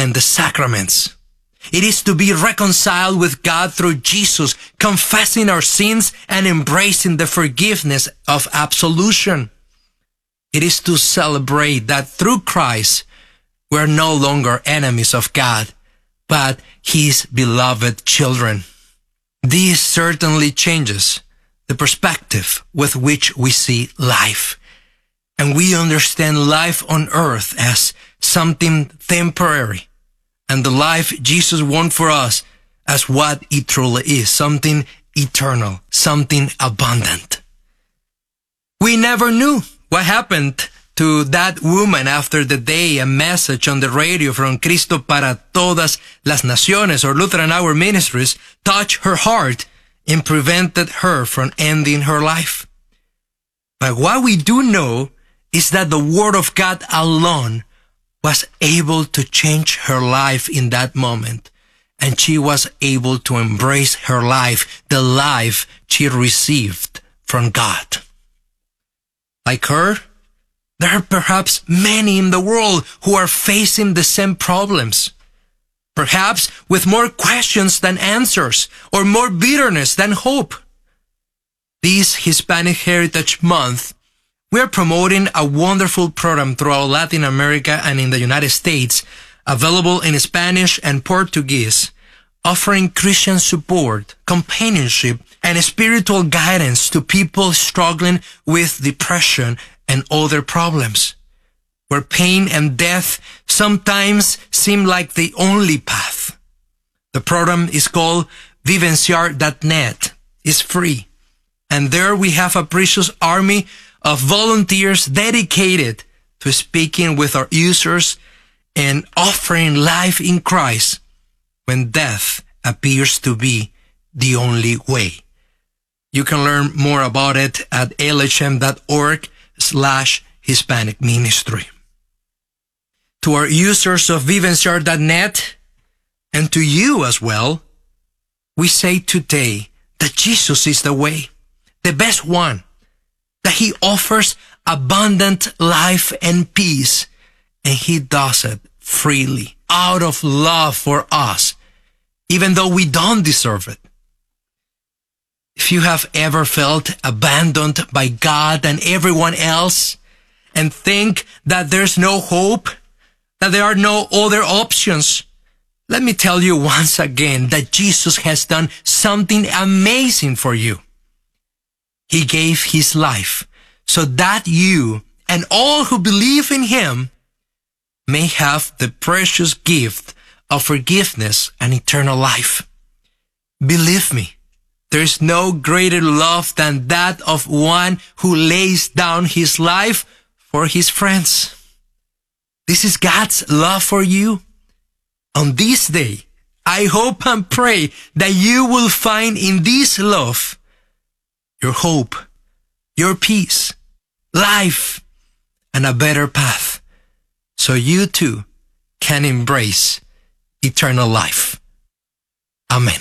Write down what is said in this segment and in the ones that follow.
and the sacraments. It is to be reconciled with God through Jesus, confessing our sins and embracing the forgiveness of absolution. It is to celebrate that through Christ, we are no longer enemies of God, but His beloved children. This certainly changes the perspective with which we see life. And we understand life on earth as something temporary, and the life Jesus won for us as what it truly is, something eternal, something abundant. We never knew what happened to that woman after the day a message on the radio from Cristo para Todas las Naciones or Lutheran Hour Ministries touched her heart and prevented her from ending her life. But what we do know is that the Word of God alone was able to change her life in that moment, and she was able to embrace her life, the life she received from God. Like her, there are perhaps many in the world who are facing the same problems, perhaps with more questions than answers, or more bitterness than hope. This Hispanic Heritage Month, we are promoting a wonderful program throughout Latin America and in the United States, available in Spanish and Portuguese, offering Christian support, companionship, and spiritual guidance to people struggling with depression and other problems, where pain and death sometimes seem like the only path. The program is called Vivenciar.net. It's free. And there we have a precious army of volunteers dedicated to speaking with our users and offering life in Christ when death appears to be the only way. You can learn more about it at lhm.org/Hispanic Ministry. To our users of Vivenciar.net and to you as well, we say today that Jesus is the way, the best one, that He offers abundant life and peace, and He does it freely, out of love for us, even though we don't deserve it. If you have ever felt abandoned by God and everyone else, and think that there's no hope, that there are no other options, let me tell you once again that Jesus has done something amazing for you. He gave His life so that you and all who believe in Him may have the precious gift of forgiveness and eternal life. Believe me, there is no greater love than that of one who lays down his life for his friends. This is God's love for you. On this day, I hope and pray that you will find in this love your hope, your peace, life, and a better path, so you too can embrace eternal life. Amen.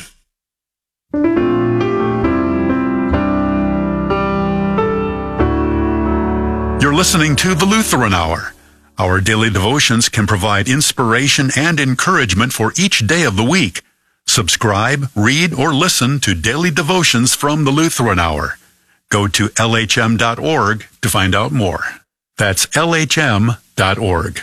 You're listening to The Lutheran Hour. Our daily devotions can provide inspiration and encouragement for each day of the week. Subscribe, read, or listen to daily devotions from The Lutheran Hour. Go to lhm.org to find out more. That's lhm.org.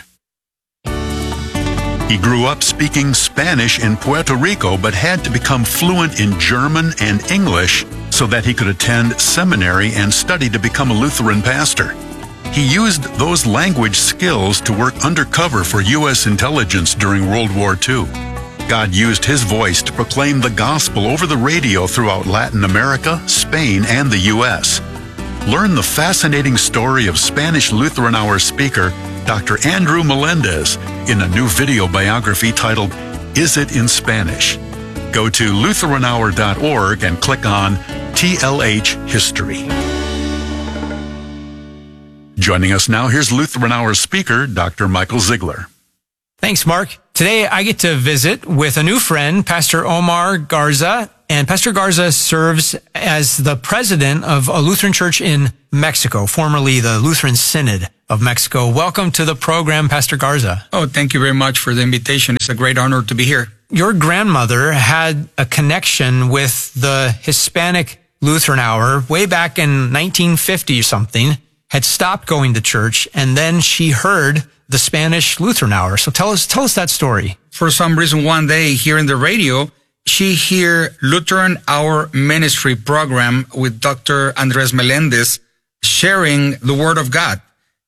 He grew up speaking Spanish in Puerto Rico, but had to become fluent in German and English so that he could attend seminary and study to become a Lutheran pastor. He used those language skills to work undercover for U.S. intelligence during World War II. God used his voice to proclaim the gospel over the radio throughout Latin America, Spain, and the U.S. Learn the fascinating story of Spanish Lutheran Hour speaker Dr. Andrew Melendez in a new video biography titled, Is It in Spanish? Go to LutheranHour.org and click on TLH History. Joining us now, here's Lutheran Hour speaker, Dr. Michael Ziegler. Thanks, Mark. Today I get to visit with a new friend, Pastor Omar Garza. And Pastor Garza serves as the president of a Lutheran church in Mexico, formerly the Lutheran Synod of Mexico. Welcome to the program, Pastor Garza. Oh, thank you very much for the invitation. It's a great honor to be here. Your grandmother had a connection with the Hispanic Lutheran Hour way back in 1950 or something, had stopped going to church, and then she heard the Spanish Lutheran Hour. So tell us that story. For some reason, one day here in the radio, she heard Lutheran Hour Ministry program with Dr. Andres Melendez sharing the Word of God.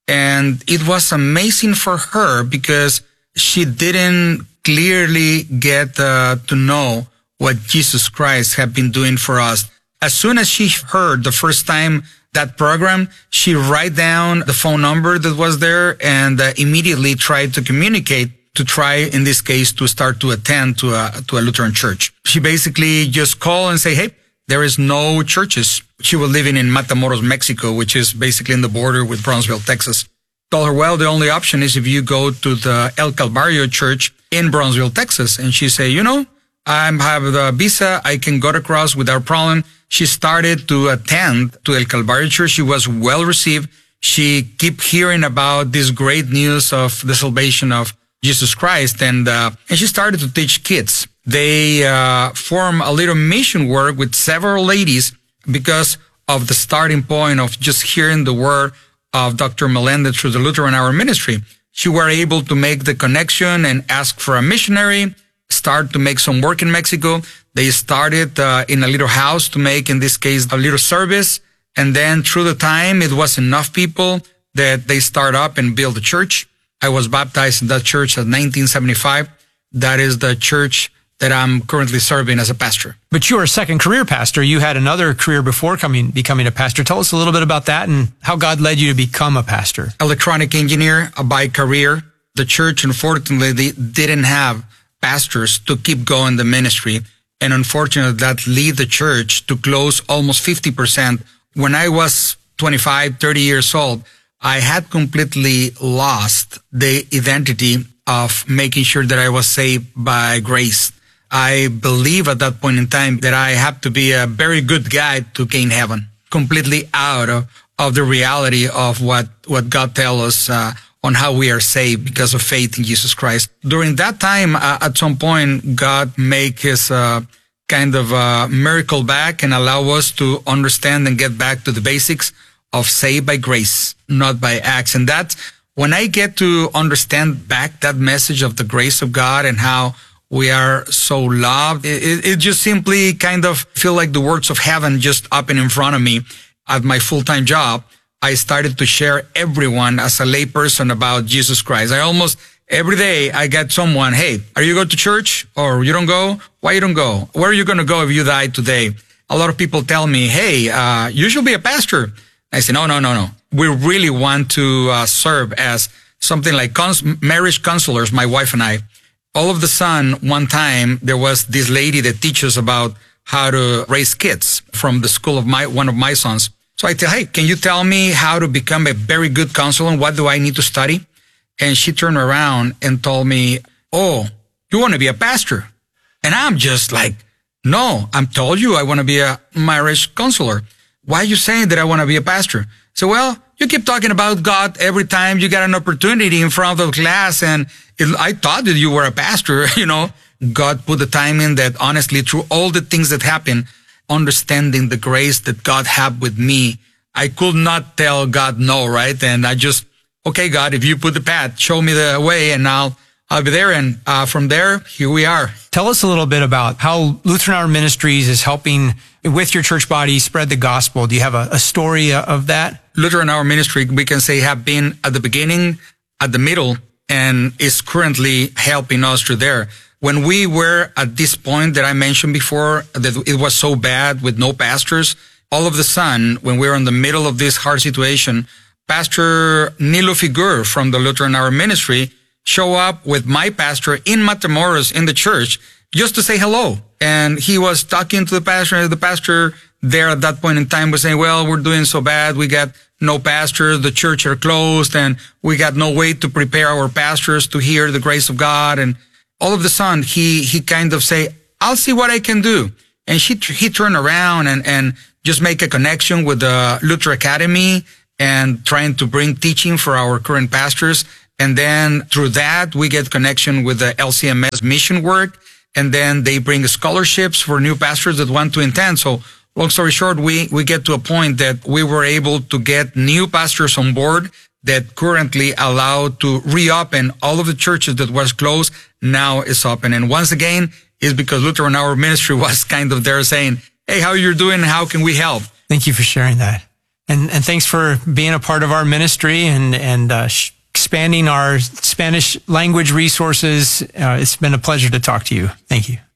And it was amazing for her because she didn't clearly get to know what Jesus Christ had been doing for us. As soon as she heard the first time that program, she write down the phone number that was there and immediately tried to communicate to try, in this case, to start to attend to a Lutheran church. She basically just called and say, hey, there is no churches. She was living in Matamoros, Mexico, which is basically in the border with Brownsville, Texas. Told her, well, the only option is if you go to the El Calvario church in Brownsville, Texas. And she said, I have the visa. I can go across without problem. She started to attend to El Calvario church. She was well received. She kept hearing about this great news of the salvation of Jesus Christ. And she started to teach kids. They form a little mission work with several ladies because of the starting point of just hearing the word of Dr. Melendez through the Lutheran Hour Ministry. She were able to make the connection and ask for a missionary, start to make some work in Mexico. They started in a little house to make, in this case, a little service. And then through the time, it was enough people that they start up and build a church. I was baptized in that church in 1975. That is the church that I'm currently serving as a pastor. But you're a second career pastor. You had another career before becoming a pastor. Tell us a little bit about that and how God led you to become a pastor. Electronic engineer by career. The church, unfortunately, they didn't have pastors to keep going the ministry. And unfortunately, that led the church to close almost 50%. When I was 25, 30 years old, I had completely lost the identity of making sure that I was saved by grace. I believe at that point in time that I have to be a very good guy to gain heaven, completely out of the reality of what God tells us on how we are saved because of faith in Jesus Christ. During that time, at some point, God made his kind of miracle back and allow us to understand and get back to the basics of saved by grace, not by acts. And that's when I get to understand back that message of the grace of God and how we are so loved, it just simply kind of feel like the words of heaven just up and in front of me. At my full-time job, I started to share everyone as a lay person about Jesus Christ. I almost every day I get someone, hey, are you going to church or you don't go? Why you don't go? Where are you going to go if you die today? A lot of people tell me, hey, you should be a pastor. I say, no. We really want to serve as something like marriage counselors, my wife and I. All of a sudden, one time, there was this lady that teaches about how to raise kids from the school of one of my sons. So I tell, hey, can you tell me how to become a very good counselor and what do I need to study? And she turned around and told me, oh, you want to be a pastor? And I'm just like, no, I'm told you I want to be a marriage counselor. Why are you saying that I want to be a pastor? So, well, you keep talking about God every time you got an opportunity in front of class. And I thought that you were a pastor, God put the time in that honestly, through all the things that happened, understanding the grace that God had with me, I could not tell God no, right? And I just, okay, God, if you put the path, show me the way and I'll be there. And from there, here we are. Tell us a little bit about how Lutheran Hour Ministries is helping with your church body spread the gospel. Do you have a story of that? Lutheran Hour Ministry, we can say, have been at the beginning, at the middle, and is currently helping us through there. When we were at this point that I mentioned before, that it was so bad with no pastors, all of a sudden, when we were in the middle of this hard situation, Pastor Nilo Figur from the Lutheran Hour Ministry show up with my pastor in Matamoros in the church just to say hello. And he was talking to the pastor, and the pastor there at that point in time was saying, well, we're doing so bad. We got no pastors. The church are closed and we got no way to prepare our pastors to hear the grace of God. And all of a sudden, he kind of say, I'll see what I can do. And he turned around and just make a connection with the Luther Academy and trying to bring teaching for our current pastors. And then through that, we get connection with the LCMS mission work. And then they bring scholarships for new pastors that want to attend. So long story short, we get to a point that we were able to get new pastors on board that currently allowed to reopen all of the churches that was closed. Now is open. And once again, is because Lutheran Hour Ministry was kind of there saying, hey, how you're doing? How can we help? Thank you for sharing that. And thanks for being a part of our ministry and expanding our Spanish language resources. It's been a pleasure to talk to you. Thank you.